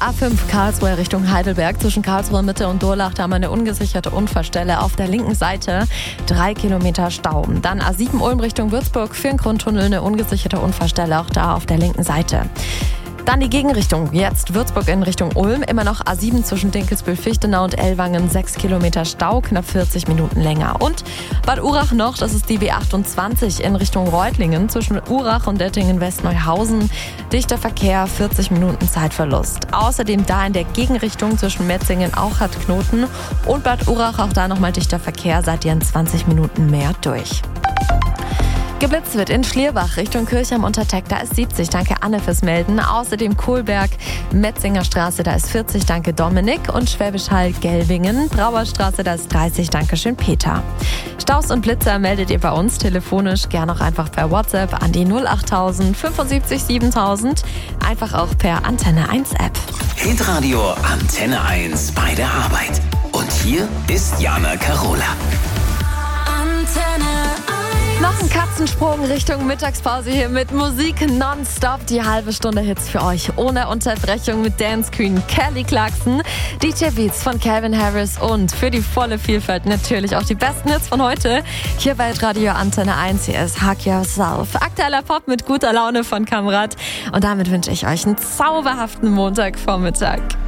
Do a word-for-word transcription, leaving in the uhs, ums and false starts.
A fünf Karlsruhe Richtung Heidelberg. Zwischen Karlsruhe Mitte und Durlach, da haben wir eine ungesicherte Unfallstelle auf der linken Seite. Drei Kilometer Stau. Dann A sieben Ulm Richtung Würzburg. Für den Grundtunnel eine ungesicherte Unfallstelle, auch da auf der linken Seite. Dann die Gegenrichtung. Jetzt Würzburg in Richtung Ulm. Immer noch A sieben zwischen Dinkelsbühl-Fichtenau und Ellwangen. Sechs Kilometer Stau, knapp vierzig Minuten länger. Und Bad Urach noch, das ist die B achtundzwanzig in Richtung Reutlingen. Zwischen Urach und Dettingen-Westneuhausen. Dichter Verkehr, vierzig Minuten Zeitverlust. Außerdem da in der Gegenrichtung zwischen Metzingen auch hat Knoten. Und Bad Urach, auch da nochmal dichter Verkehr. Seid ihr in zwanzig Minuten mehr durch. Geblitzt wird in Schlierbach Richtung Kirche am Unterteck, da ist siebzig, danke Anne fürs Melden. Außerdem Kohlberg, Metzinger Straße, da ist vierzig, danke Dominik. Und Schwäbisch Hall, Gelvingen, Brauerstraße, da ist dreißig, danke schön Peter. Staus und Blitzer meldet ihr bei uns telefonisch, gerne auch einfach per WhatsApp an die null achttausend fünfundsiebzig siebentausend, einfach auch per Antenne eins App. Hitradio Antenne eins bei der Arbeit. Und hier ist Jana Karola. Antenne eins. Noch ein Katzensprung Richtung Mittagspause hier mit Musik nonstop. Die halbe Stunde Hits für euch ohne Unterbrechung mit Dance Queen Kelly Clarkson, D J Beats von Calvin Harris und für die volle Vielfalt natürlich auch die besten Hits von heute. Hier bei Radio Antenne eins, hier ist Hug Yourself. Aktueller Pop mit guter Laune von Kamrat. Und damit wünsche ich euch einen zauberhaften Montagvormittag.